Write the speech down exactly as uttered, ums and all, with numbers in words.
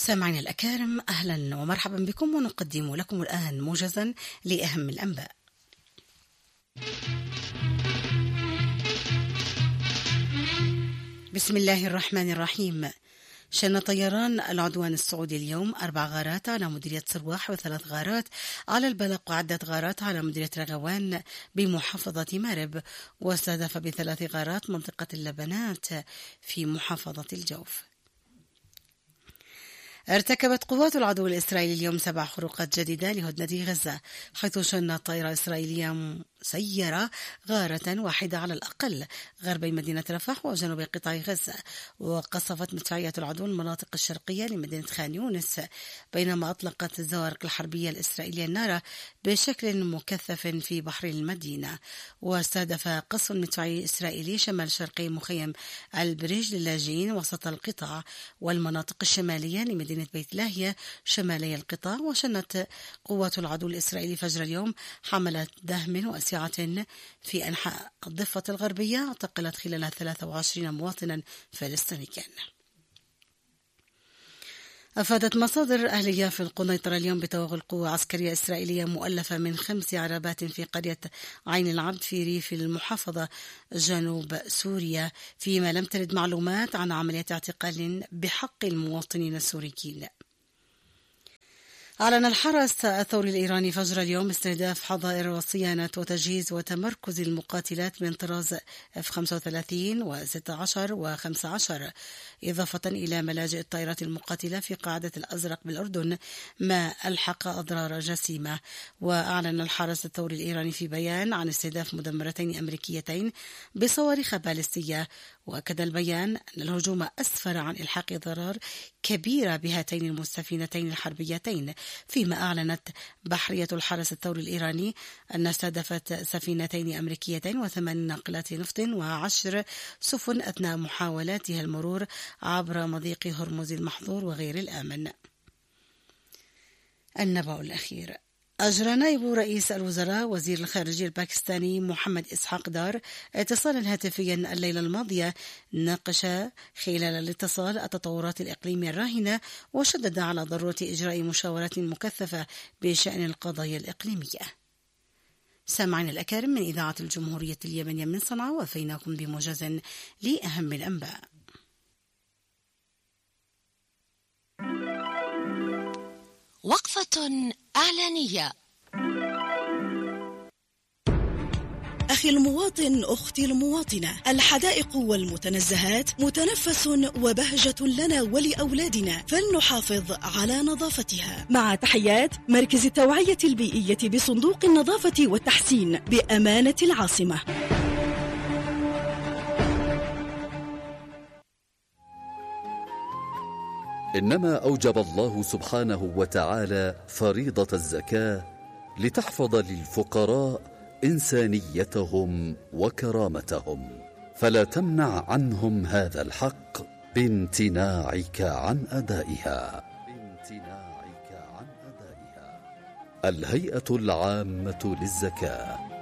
سامعين الأكارم، أهلا ومرحبا بكم، ونقدم لكم الآن موجزا لأهم الأنباء. بسم الله الرحمن الرحيم. شن طيران العدوان السعودي اليوم أربع غارات على مديرية صرواح وثلاث غارات على البلق وعدة غارات على مديرية رغوان بمحافظة مارب، واستهدف بثلاث غارات منطقة اللبنات في محافظة الجوف. ارتكبت قوات العدو الإسرائيلي اليوم سبع خروقات جديدة لهدنة غزة، حيث شنت طائرة إسرائيلية مسيرة غارة واحدة على الأقل غربي مدينة رفح وجنوب قطاع غزة، وقصفت مدفعية العدو المناطق الشرقية لمدينة خان يونس، بينما أطلقت الزوارق الحربية الإسرائيلية النار بشكل مكثف في بحر المدينة. واستهدف قصف مدفعي إسرائيلي شمال شرقي مخيم البريج للاجئين وسط القطاع والمناطق الشمالية لمدينة بيت لاهيا شمالي القطاع. وشنت قوات العدو الإسرائيلي فجر اليوم حملة دهم وأسيعة في أنحاء الضفة الغربية اعتقلت خلالها ثلاثة وعشرين مواطنا فلسطينيا. أفادت مصادر أهلية في القنيطرة اليوم بتوغل قوة عسكرية إسرائيلية مؤلفة من خمس عربات في قرية عين العبد في ريف المحافظة جنوب سوريا، فيما لم ترد معلومات عن عملية اعتقال بحق المواطنين السوريين. أعلن الحرس الثوري الإيراني فجر اليوم استهداف حظائر وصيانة وتجهيز وتمركز المقاتلات من طراز إف خمسة وثلاثين وستة عشر وخمسة عشر، إضافة إلى ملاجئ الطائرات المقاتلة في قاعدة الأزرق بالأردن، ما ألحق أضرار جسيمة. وأعلن الحرس الثوري الإيراني في بيان عن استهداف مدمرتين أمريكيتين بصواريخ باليستية، وأكد البيان أن الهجوم أسفر عن إلحاق ضرر كبيرة بهاتين المستفينتين الحربيتين، فيما أعلنت بحرية الحرس الثوري الإيراني أن استهدفت سفينتين أمريكيتين وثمان ناقلات نفط وعشر سفن أثناء محاولاتها المرور عبر مضيق هرمز المحظور وغير الآمن. النبأ الأخير. أجرى نائب رئيس الوزراء وزير الخارجية الباكستاني محمد إسحاق دار اتصالا هاتفيا الليلة الماضية، ناقش خلال الاتصال التطورات الإقليمية الراهنة، وشدد على ضرورة إجراء مشاورات مكثفة بشأن القضايا الإقليمية. سامعين الأكارم من إذاعة الجمهورية اليمنية من صنعاء، وفيناكم بموجز لأهم الأنباء. وقفة إعلانية. أخي المواطن، أختي المواطنة، الحدائق والمتنزهات متنفس وبهجة لنا ولأولادنا، فلنحافظ على نظافتها. مع تحيات مركز التوعية البيئية بصندوق النظافة والتحسين بأمانة العاصمة. إنما أوجب الله سبحانه وتعالى فريضة الزكاة لتحفظ للفقراء إنسانيتهم وكرامتهم، فلا تمنع عنهم هذا الحق بامتناعك عن أدائها. الهيئة العامة للزكاة.